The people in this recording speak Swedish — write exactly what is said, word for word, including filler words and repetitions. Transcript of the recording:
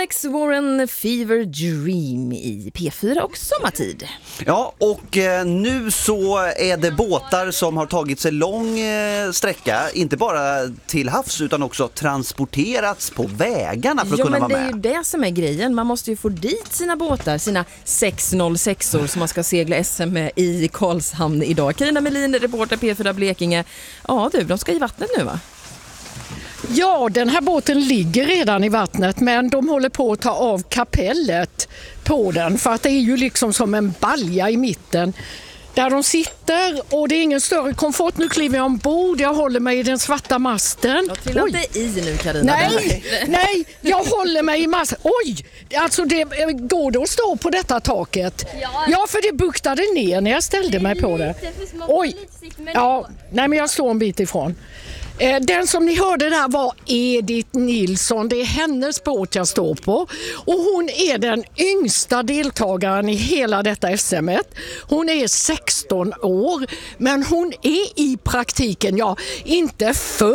Alex Warren, Fever Dream i P fyra och sommartid. Ja, och eh, nu så är det båtar som har tagit sig lång eh, sträcka, inte bara till havs utan också transporterats på vägarna för att ja, kunna vara med. Ja, men det är ju det som är grejen. Man måste ju få dit sina båtar, sina sexhundrasex-or som man ska segla S M med i Karlshamn idag. Carina Melin, reporter P fyra Blekinge. Ja du, de ska i vattnet nu va? Ja, den här båten ligger redan i vattnet, men de håller på att ta av kapellet på den för att det är ju liksom som en balja i mitten där de sitter och det är ingen större komfort. Nu kliver jag ombord, jag håller mig i den svarta masten. Jag trillar inte i nu, Carina. Nej, nej, jag håller mig i masten. Oj, alltså det går det att stå på detta taket? Ja, ja för det buktade ner när jag ställde mig på det. Oj, ja, nej men jag står en bit ifrån. Den som ni hörde där var Edith Nilsson. Det är hennes båt jag står på. Och hon är den yngsta deltagaren i hela detta S M. Hon är sexton år. Men hon är i praktiken, ja, inte för